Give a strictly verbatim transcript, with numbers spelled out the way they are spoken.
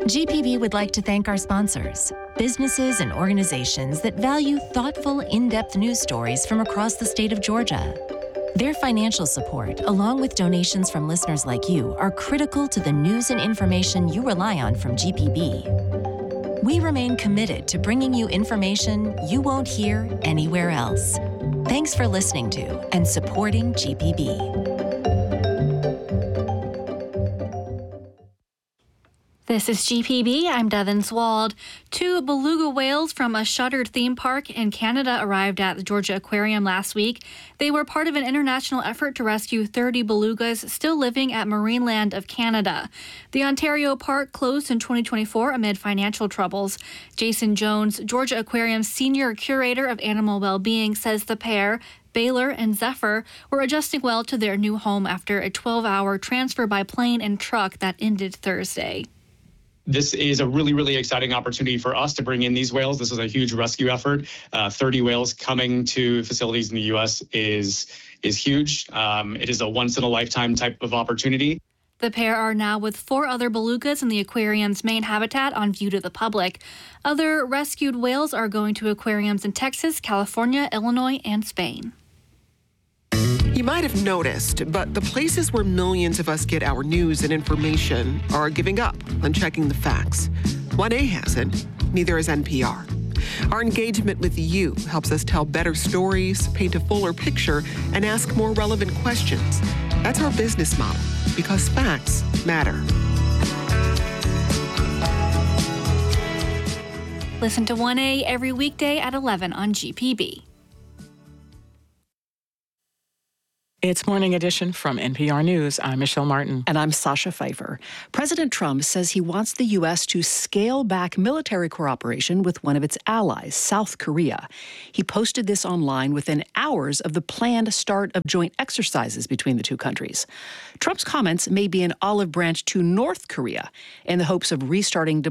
G P B would like to thank our sponsors, businesses and organizations that value thoughtful, in-depth news stories from across the state of Georgia. Their financial support, along with donations from listeners like you, are critical to the news and information you rely on from G P B. We remain committed to bringing you information you won't hear anywhere else. Thanks for listening to and supporting G P B. This is G P B. I'm Devin Swald. Two beluga whales from a shuttered theme park in Canada arrived at the Georgia Aquarium last week. They were part of an international effort to rescue thirty belugas still living at Marineland of Canada. The Ontario park closed in twenty twenty-four amid financial troubles. Jason Jones, Georgia Aquarium's senior curator of animal well-being, says the pair, Baylor and Zephyr, were adjusting well to their new home after a twelve-hour transfer by plane and truck that ended Thursday. This is a really, really exciting opportunity for us to bring in these whales. This is a huge rescue effort. Uh, thirty whales coming to facilities in the U S is is huge. Um, it is a once-in-a-lifetime type of opportunity. The pair are now with four other belugas in the aquarium's main habitat on view to the public. Other rescued whales are going to aquariums in Texas, California, Illinois, and Spain. You might have noticed, but the places where millions of us get our news and information are giving up on checking the facts. one A hasn't, neither has N P R. Our engagement with you helps us tell better stories, paint a fuller picture, and ask more relevant questions. That's our business model, because facts matter. Listen to one A every weekday at eleven on G P B. It's Morning Edition from N P R News. I'm Michelle Martin. And I'm Sasha Pfeiffer. President Trump says he wants the U S to scale back military cooperation with one of its allies, South Korea. He posted this online within hours of the planned start of joint exercises between the two countries. Trump's comments may be an olive branch to North Korea in the hopes of restarting